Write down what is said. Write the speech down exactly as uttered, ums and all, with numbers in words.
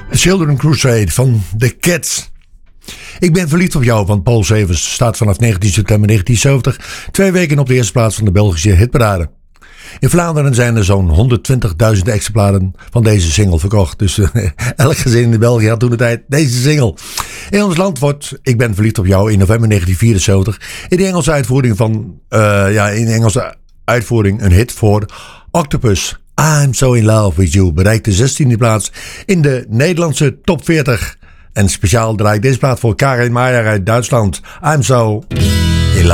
Children Crusade van The Cats. Ik ben verliefd op jou van Paul Severs staat vanaf negentien september negentien zeventig twee weken op de eerste plaats van de Belgische hitparade. In Vlaanderen zijn er zo'n honderdtwintigduizend exemplaren van deze single verkocht. Dus uh, elk gezin in België had toen de tijd deze single. In ons land wordt Ik ben verliefd op jou in november negentien vierenzeventig in de Engelse uitvoering van uh, ja in de Engelse uitvoering een hit voor Octopus. I'm So In Love With You bereikt de zestiende plaats in de Nederlandse top veertig. En speciaal draai ik deze plaat voor Karin Meijer uit Duitsland. I'm So...